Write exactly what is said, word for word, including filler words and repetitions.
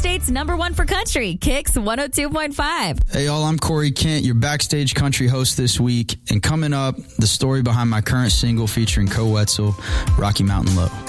State's number one for country, Kicks one oh two point five. Hey, y'all, I'm Corey Kent, your Backstage Country host this week. And coming up, the story behind my current single featuring Co Wetzel, Rocky Mountain Low.